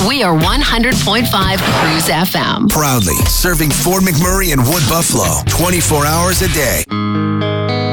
We are 100.5 Cruise FM. Proudly serving Fort McMurray and Wood Buffalo 24 hours a day.